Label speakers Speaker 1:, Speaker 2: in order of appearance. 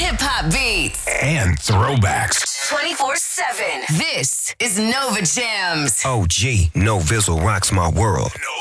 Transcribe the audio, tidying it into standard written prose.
Speaker 1: hip hop beats,
Speaker 2: and throwbacks.
Speaker 1: 24/7. This is Nova Jams.
Speaker 3: OG, No Vizzle rocks my world.
Speaker 2: No